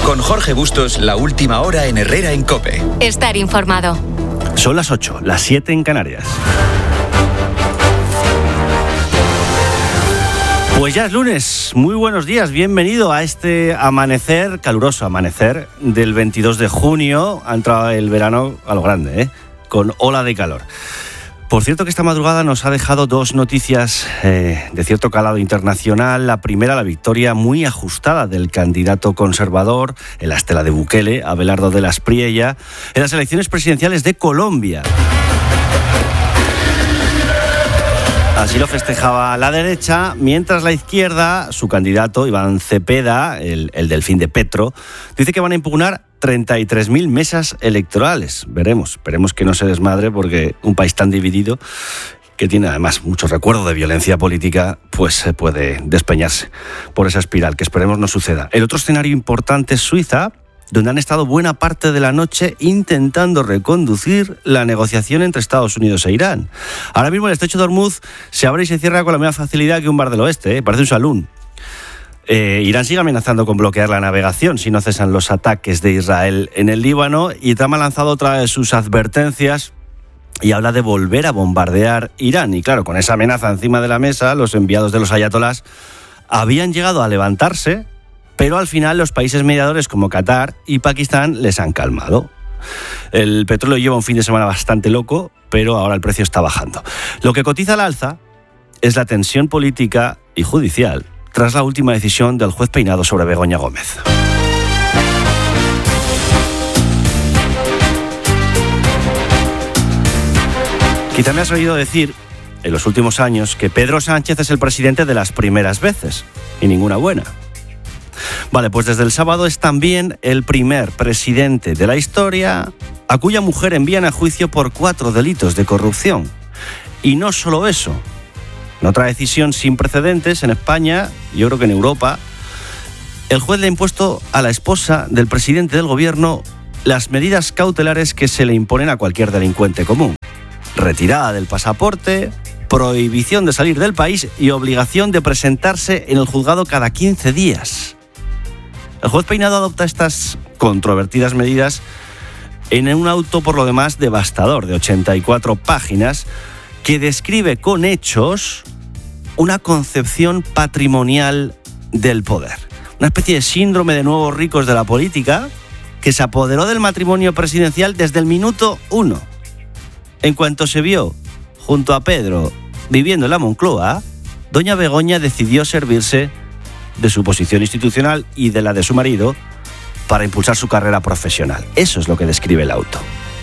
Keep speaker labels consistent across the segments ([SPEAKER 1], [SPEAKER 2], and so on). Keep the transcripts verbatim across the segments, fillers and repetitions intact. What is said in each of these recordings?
[SPEAKER 1] Con Jorge Bustos, la última hora en Herrera en COPE.
[SPEAKER 2] Estar informado.
[SPEAKER 3] Son las ocho, las siete en Canarias. Pues ya es lunes, muy buenos días, bienvenido a este amanecer, caluroso amanecer del veintidós de junio. Ha entrado el verano a lo grande, ¿eh? Con ola de calor. Por cierto que esta madrugada nos ha dejado dos noticias eh, de cierto calado internacional. La primera, la victoria muy ajustada del candidato conservador, en la estela de Bukele, Abelardo de la Espriella, en las elecciones presidenciales de Colombia. Así lo festejaba la derecha, mientras la izquierda, su candidato, Iván Cepeda, el, el delfín de Petro, dice que van a impugnar treinta y tres mil mesas electorales. Veremos, esperemos que no se desmadre, porque un país tan dividido, que tiene además mucho recuerdo de violencia política, pues se puede despeñarse por esa espiral, que esperemos no suceda. El otro escenario importante es Suiza, donde han estado buena parte de la noche intentando reconducir la negociación entre Estados Unidos e Irán. Ahora mismo el estrecho de Hormuz se abre y se cierra con la misma facilidad que un bar del oeste, ¿eh? Parece un salón. Eh, Irán sigue amenazando con bloquear la navegación si no cesan los ataques de Israel en el Líbano, y Trump ha lanzado otra de sus advertencias y habla de volver a bombardear Irán. Y claro, con esa amenaza encima de la mesa, los enviados de los ayatolás habían llegado a levantarse, pero al final los países mediadores como Qatar y Pakistán les han calmado. El petróleo lleva un fin de semana bastante loco, pero ahora el precio está bajando. Lo que cotiza al alza es la tensión política y judicial tras la última decisión del juez Peinado sobre Begoña Gómez. Quizá me has oído decir en los últimos años que Pedro Sánchez es el presidente de las primeras veces, y ninguna buena. Vale, pues desde el sábado es también el primer presidente de la historia a cuya mujer envían a juicio por cuatro delitos de corrupción. Y no solo eso. En otra decisión sin precedentes en España, yo creo que en Europa, el juez le ha impuesto a la esposa del presidente del gobierno las medidas cautelares que se le imponen a cualquier delincuente común. Retirada del pasaporte, prohibición de salir del país y obligación de presentarse en el juzgado cada quince días. El juez Peinado adopta estas controvertidas medidas en un auto por lo demás devastador de ochenta y cuatro páginas que describe con hechos una concepción patrimonial del poder. Una especie de síndrome de nuevos ricos de la política que se apoderó del matrimonio presidencial desde el minuto uno. En cuanto se vio junto a Pedro viviendo en la Moncloa, doña Begoña decidió servirse de su posición institucional y de la de su marido para impulsar su carrera profesional. Eso es lo que describe el auto.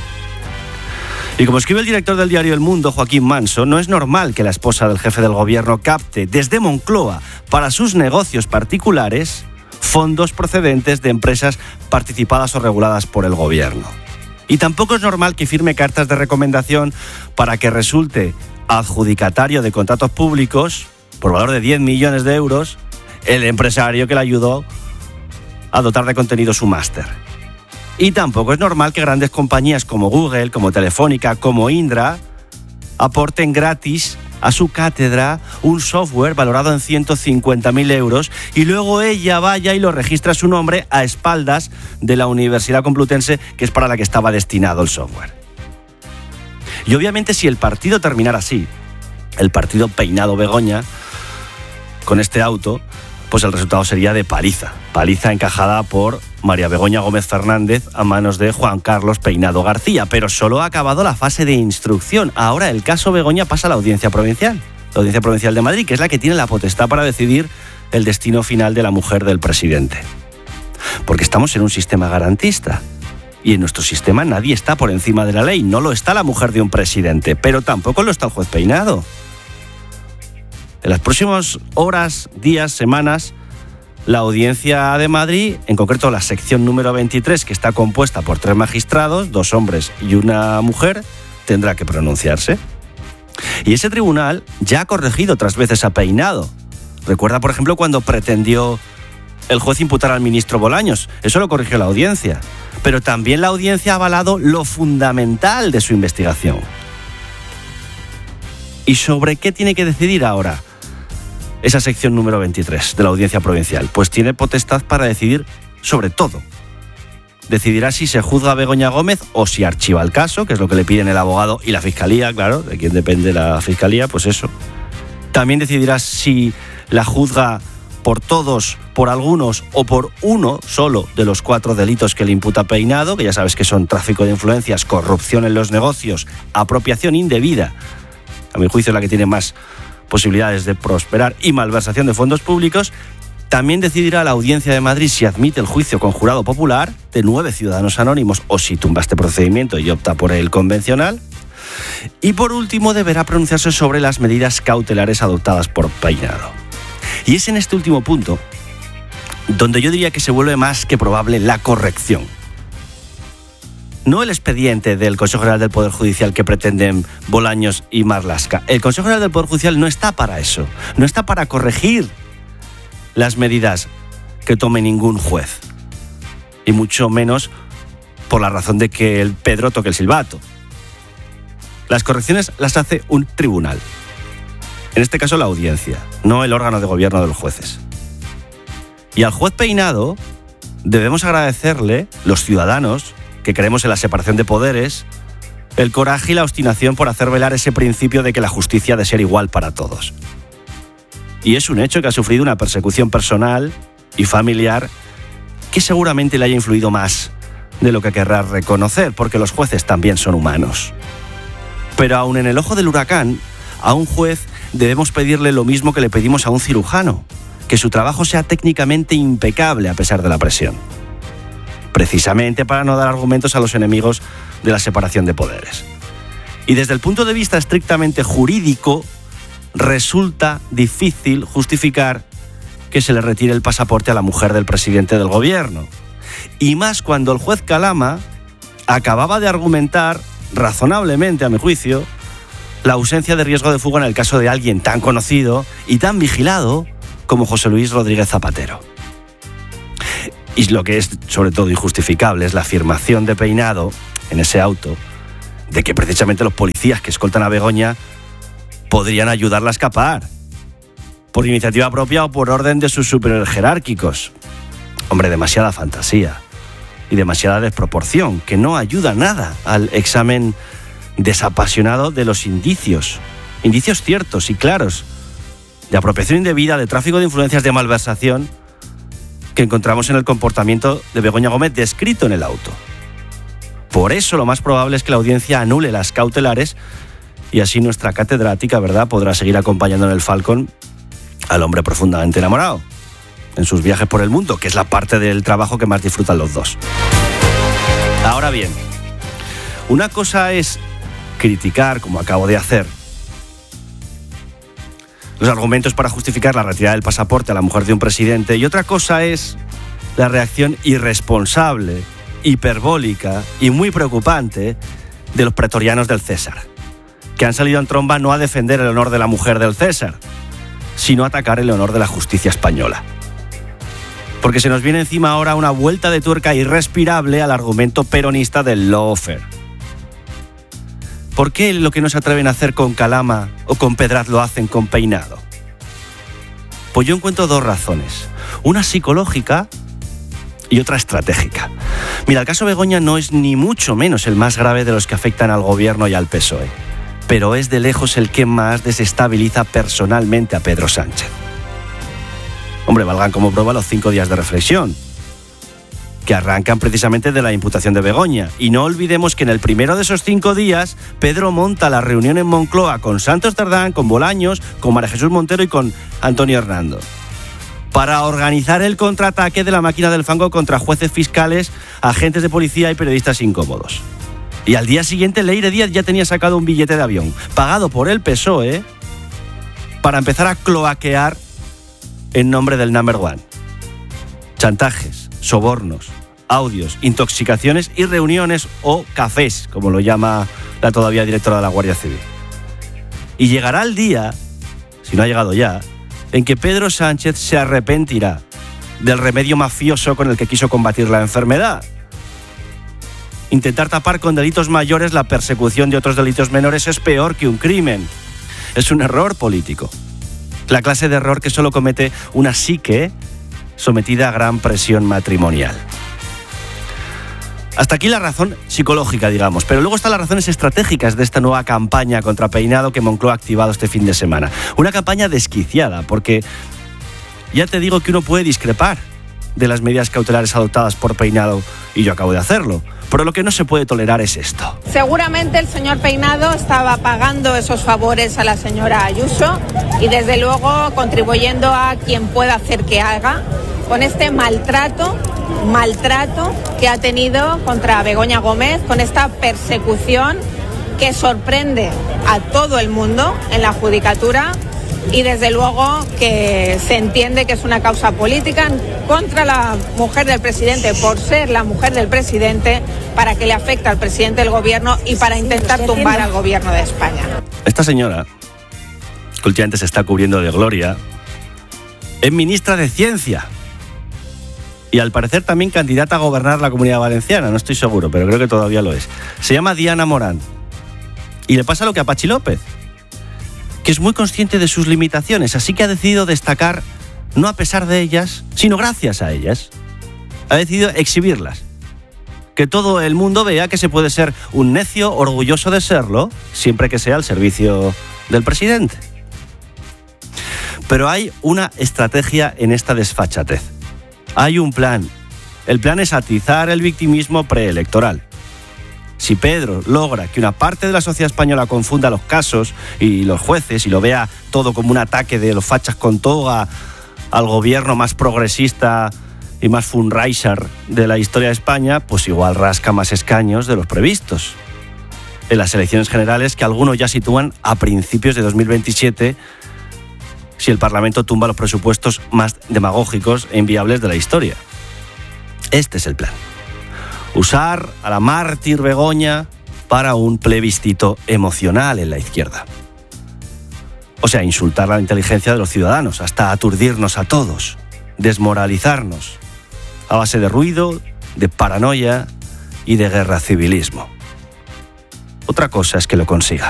[SPEAKER 3] Y como escribe el director del diario El Mundo, Joaquín Manso, no es normal que la esposa del jefe del gobierno capte desde Moncloa para sus negocios particulares fondos procedentes de empresas participadas o reguladas por el gobierno. Y tampoco es normal que firme cartas de recomendación para que resulte adjudicatario de contratos públicos por valor de diez millones de euros el empresario que le ayudó a dotar de contenido su máster. Y tampoco es normal que grandes compañías como Google, como Telefónica, como Indra aporten gratis a su cátedra un software valorado en ciento cincuenta mil euros y luego ella vaya y lo registra a su nombre a espaldas de la Universidad Complutense, que es para la que estaba destinado el software. Y obviamente si el partido terminara así, el partido Peinado-Begoña, con este auto, pues el resultado sería de paliza. Paliza encajada por María Begoña Gómez Fernández a manos de Juan Carlos Peinado García. Pero solo ha acabado la fase de instrucción. Ahora el caso Begoña pasa a la Audiencia Provincial. La Audiencia Provincial de Madrid, que es la que tiene la potestad para decidir el destino final de la mujer del presidente. Porque estamos en un sistema garantista. Y en nuestro sistema nadie está por encima de la ley. No lo está la mujer de un presidente, pero tampoco lo está el juez Peinado. En las próximas horas, días, semanas, la Audiencia de Madrid, en concreto la sección número veintitrés, que está compuesta por tres magistrados, dos hombres y una mujer, tendrá que pronunciarse. Y ese tribunal ya ha corregido otras veces a Peinado. Recuerda, por ejemplo, cuando pretendió el juez imputar al ministro Bolaños. Eso lo corrigió la Audiencia. Pero también la Audiencia ha avalado lo fundamental de su investigación. ¿Y sobre qué tiene que decidir ahora esa sección número veintitrés de la Audiencia Provincial? Pues tiene potestad para decidir sobre todo. decidirá si se juzga a Begoña Gómez o si archiva el caso, que es lo que le piden el abogado y la fiscalía, claro, de quién depende la fiscalía, pues eso. También decidirá si la juzga por todos, por algunos o por uno solo de los cuatro delitos que le imputa Peinado, que ya sabes que son tráfico de influencias, corrupción en los negocios, apropiación indebida, a mi juicio es la que tiene más posibilidades de prosperar, y malversación de fondos públicos. También decidirá la Audiencia de Madrid si admite el juicio con jurado popular de nueve ciudadanos anónimos o si tumba este procedimiento y opta por el convencional. Y por último deberá pronunciarse sobre las medidas cautelares adoptadas por Peinado. Y es en este último punto donde yo diría que se vuelve más que probable la corrección. No el expediente del Consejo General del Poder Judicial que pretenden Bolaños y Marlaska. El Consejo General del Poder Judicial no está para eso. No está para corregir las medidas que tome ningún juez. Y mucho menos por la razón de que el Pedro toque el silbato. Las correcciones las hace un tribunal. En este caso la audiencia, no el órgano de gobierno de los jueces. Y al juez Peinado debemos agradecerle, los ciudadanos que creemos en la separación de poderes, el coraje y la obstinación por hacer velar ese principio de que la justicia ha de ser igual para todos. Y es un hecho que ha sufrido una persecución personal y familiar que seguramente le haya influido más de lo que querrá reconocer, porque los jueces también son humanos. Pero aun en el ojo del huracán, a un juez debemos pedirle lo mismo que le pedimos a un cirujano, que su trabajo sea técnicamente impecable a pesar de la presión. Precisamente para no dar argumentos a los enemigos de la separación de poderes. Y desde el punto de vista estrictamente jurídico, resulta difícil justificar que se le retire el pasaporte a la mujer del presidente del gobierno. Y más cuando el juez Calama acababa de argumentar, razonablemente a mi juicio, la ausencia de riesgo de fuga en el caso de alguien tan conocido y tan vigilado como José Luis Rodríguez Zapatero. Y lo que es sobre todo injustificable es la afirmación de Peinado en ese auto de que precisamente los policías que escoltan a Begoña podrían ayudarla a escapar por iniciativa propia o por orden de sus superiores jerárquicos. Hombre, demasiada fantasía y demasiada desproporción que no ayuda nada al examen desapasionado de los indicios, indicios ciertos y claros de apropiación indebida, de tráfico de influencias, de malversación que encontramos en el comportamiento de Begoña Gómez descrito en el auto. Por eso lo más probable es que la audiencia anule las cautelares y así nuestra catedrática, ¿verdad?, podrá seguir acompañando en el Falcon al hombre profundamente enamorado en sus viajes por el mundo, que es la parte del trabajo que más disfrutan los dos. Ahora bien, una cosa es criticar, como acabo de hacer, los argumentos para justificar la retirada del pasaporte a la mujer de un presidente, y otra cosa es la reacción irresponsable, hiperbólica y muy preocupante de los pretorianos del César, que han salido en tromba no a defender el honor de la mujer del César, sino a atacar el honor de la justicia española. Porque se nos viene encima ahora una vuelta de tuerca irrespirable al argumento peronista del lawfare. ¿Por qué lo que no se atreven a hacer con Calama o con Pedraz lo hacen con Peinado? Pues yo encuentro dos razones. Una psicológica y otra estratégica. Mira, el caso Begoña no es ni mucho menos el más grave de los que afectan al gobierno y al P S O E, pero es de lejos el que más desestabiliza personalmente a Pedro Sánchez. Hombre, valgan como prueba los cinco días de reflexión, que arrancan precisamente de la imputación de Begoña. Y no olvidemos que en el primero de esos cinco días, Pedro monta la reunión en Moncloa con Santos Tardán, con Bolaños, con María Jesús Montero y con Antonio Hernando, para organizar el contraataque de la máquina del fango contra jueces, fiscales, agentes de policía y periodistas incómodos. Y al día siguiente, Leire Díaz ya tenía sacado un billete de avión, pagado por el P S O E, para empezar a cloaquear en nombre del number one. Chantajes, sobornos, audios, intoxicaciones y reuniones o cafés, como lo llama la todavía directora de la Guardia Civil. Y llegará el día, si no ha llegado ya, en que Pedro Sánchez se arrepentirá del remedio mafioso con el que quiso combatir la enfermedad. Intentar tapar con delitos mayores la persecución de otros delitos menores es peor que un crimen. Es un error político. La clase de error que solo comete una psique sometida a gran presión matrimonial. Hasta aquí la razón psicológica, digamos, pero luego están las razones estratégicas de esta nueva campaña contra Peinado que Moncloa ha activado este fin de semana. Una campaña desquiciada, porque ya te digo que uno puede discrepar de las medidas cautelares adoptadas por Peinado, y yo acabo de hacerlo, pero lo que no se puede tolerar es esto.
[SPEAKER 2] Seguramente el señor Peinado estaba pagando esos favores a la señora Ayuso y desde luego contribuyendo a quien pueda hacer que haga con este maltrato, maltrato que ha tenido contra Begoña Gómez, con esta persecución que sorprende a todo el mundo en la judicatura y desde luego que se entiende que es una causa política contra la mujer del presidente por ser la mujer del presidente, para que le afecte al presidente del gobierno y para intentar tumbar al gobierno de España.
[SPEAKER 3] Esta señora, que últimamente se está cubriendo de gloria, es ministra de Ciencia y al parecer también candidata a gobernar la Comunidad Valenciana, no estoy seguro, pero creo que todavía lo es. Se llama Diana Morán y le pasa lo que a Patxi López, que es muy consciente de sus limitaciones, así que ha decidido destacar, no a pesar de ellas, sino gracias a ellas. Ha decidido exhibirlas. Que todo el mundo vea que se puede ser un necio orgulloso de serlo, siempre que sea al servicio del presidente. Pero hay una estrategia en esta desfachatez. Hay un plan. El plan es atizar el victimismo preelectoral. Si Pedro logra que una parte de la sociedad española confunda los casos y los jueces y lo vea todo como un ataque de los fachas con toga al gobierno más progresista y más fundraiser de la historia de España, pues igual rasca más escaños de los previstos en las elecciones generales, que algunos ya sitúan a principios de dos mil veintisiete, si el Parlamento tumba los presupuestos más demagógicos e inviables de la historia. Este es el plan. Usar a la mártir Begoña para un plebiscito emocional en la izquierda. O sea, insultar la inteligencia de los ciudadanos, hasta aturdirnos a todos, desmoralizarnos, a base de ruido, de paranoia y de guerra civilismo. Otra cosa es que lo consiga.